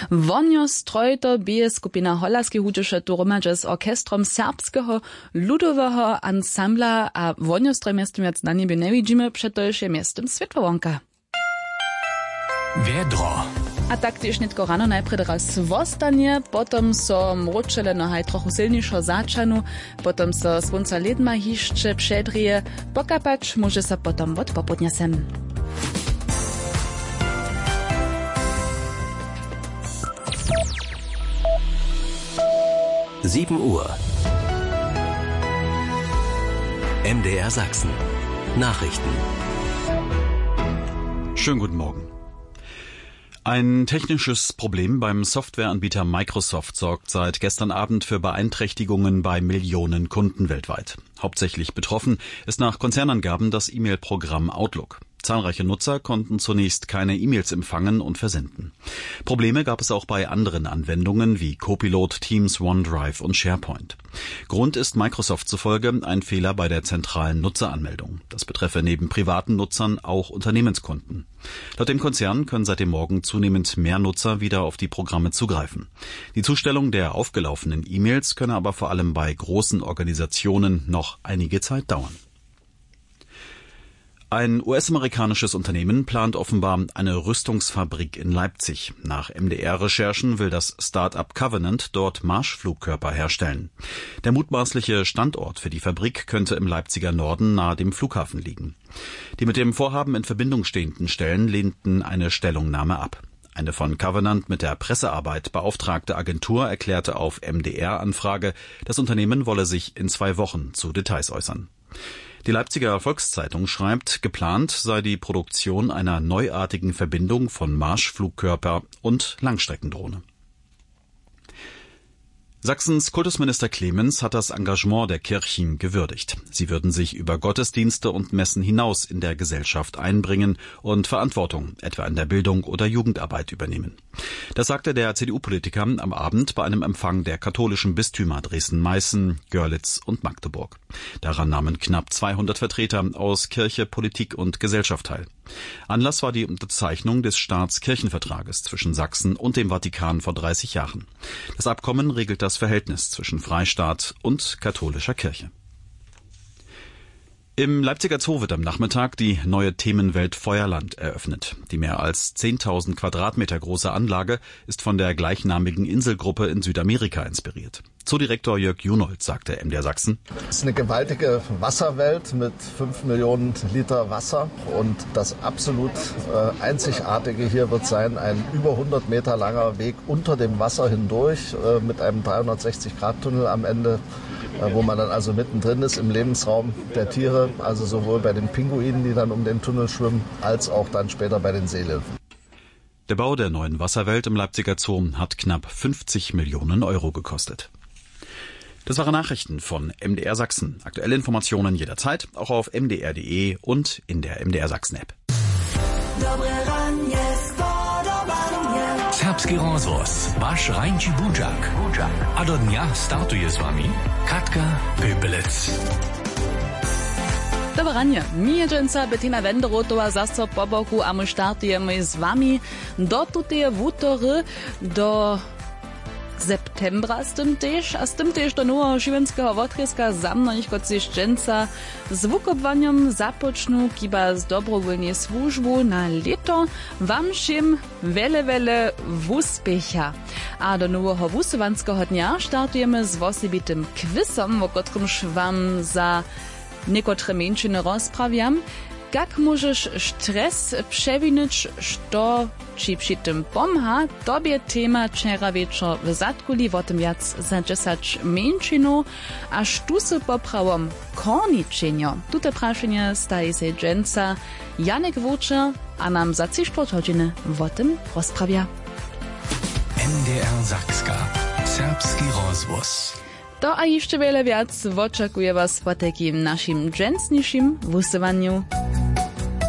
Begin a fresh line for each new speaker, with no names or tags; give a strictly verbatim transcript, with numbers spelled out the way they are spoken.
Wonjostroj to bije skupina Holandskej hudźeše turomadže z orkestrom serbskeho ludowego ansambla, a Wonjostroj miestem jak na niebie nie widzimy, przetoż je miestem Światłowonka.
Wiedro.
A tak też netko rano najpierw raz wostanie, potom so mročele nohaj trochu silniejszo zaczanu, potom so słońca ledma hiszcze przedrije, pokapać może sa potom od popodnia sem.
sieben Uhr. M D R Sachsen. Nachrichten.
Schönen guten Morgen. Ein technisches Problem beim Softwareanbieter Microsoft sorgt seit gestern Abend für Beeinträchtigungen bei Millionen Kunden weltweit. Hauptsächlich betroffen ist nach Konzernangaben das E-Mail-Programm Outlook. Zahlreiche Nutzer konnten zunächst keine E-Mails empfangen und versenden. Probleme gab es auch bei anderen Anwendungen wie Copilot, Teams, OneDrive und SharePoint. Grund ist Microsoft zufolge ein Fehler bei der zentralen Nutzeranmeldung. Das betreffe neben privaten Nutzern auch Unternehmenskunden. Laut dem Konzern können seit dem Morgen zunehmend mehr Nutzer wieder auf die Programme zugreifen. Die Zustellung der aufgelaufenen E-Mails könne aber vor allem bei großen Organisationen noch einige Zeit dauern. Ein U S-amerikanisches Unternehmen plant offenbar eine Rüstungsfabrik in Leipzig. Nach M D R-Recherchen will das Start-up Covenant dort Marschflugkörper herstellen. Der mutmaßliche Standort für die Fabrik könnte im Leipziger Norden nahe dem Flughafen liegen. Die mit dem Vorhaben in Verbindung stehenden Stellen lehnten eine Stellungnahme ab. Eine von Covenant mit der Pressearbeit beauftragte Agentur erklärte auf M D R-Anfrage, das Unternehmen wolle sich in zwei Wochen zu Details äußern. Die Leipziger Volkszeitung schreibt, geplant sei die Produktion einer neuartigen Verbindung von Marschflugkörper und Langstreckendrohne. Sachsens Kultusminister Clemens hat das Engagement der Kirchen gewürdigt. Sie würden sich über Gottesdienste und Messen hinaus in der Gesellschaft einbringen und Verantwortung, etwa in der Bildung oder Jugendarbeit, übernehmen. Das sagte der C D U-Politiker am Abend bei einem Empfang der katholischen Bistümer Dresden-Meißen, Görlitz und Magdeburg. Daran nahmen knapp zweihundert Vertreter aus Kirche, Politik und Gesellschaft teil. Anlass war die Unterzeichnung des Staatskirchenvertrages zwischen Sachsen und dem Vatikan vor dreißig Jahren. Das Abkommen regelt das Verhältnis zwischen Freistaat und katholischer Kirche. Im Leipziger Zoo wird am Nachmittag die neue Themenwelt Feuerland eröffnet. Die mehr als zehntausend Quadratmeter große Anlage ist von der gleichnamigen Inselgruppe in Südamerika inspiriert. Zoodirektor Jörg Junold sagte M D R Sachsen:
Es ist eine gewaltige Wasserwelt mit fünf Millionen Liter Wasser. Und das absolut äh, Einzigartige hier wird sein, ein über hundert Meter langer Weg unter dem Wasser hindurch äh, mit einem dreihundertsechzig Grad Tunnel am Ende, äh, wo man dann also mittendrin ist im Lebensraum der Tiere, also sowohl bei den Pinguinen, die dann um den Tunnel schwimmen, als auch dann später bei den Seelöwen.
Der Bau der neuen Wasserwelt im Leipziger Zoo hat knapp fünfzig Millionen Euro gekostet. Das waren Nachrichten von M D R Sachsen. Aktuelle Informationen jederzeit, auch auf m d r punkt d e und in der M D R Sachsen App.
Serbski rozvoz, vaš Rajnči Budžak. A do dňa startuje s vami Katka Pöpelec.
Dobre ranie, mi jedzenca Bettina Wenderotova zase po boku a my startujemy z wami do tutej wutory, do septembra z tym też, a z tym też do nowego żywienskiego wotryska zamnoich kociszczenca z wukobwaniem zapocznu kiba z dobrowolnie służbu na leto. Wam všim wele, wele wuspecha. A do nowego wusowanskiego dnia startujemy z osobitym quizom, o którym wam za niekotre mężczyny rozprawiam. Jak możesz stres przewinąć, što ci przy tym pomha? Tobie tema wczera wieczór w Zatkuli, o tym jac za dziesięć mężczynów, a sztusy poprawom korniczenia. Tute praszenie staje się dżęca Janek Wóczer, a nam za trzy godziny o tym rozprawia.
M D R Sakska. Serbski rozvoz.
To a jeszcze wiele wiac oczekuje was po takim naszym dżęsniejszym wusywaniu.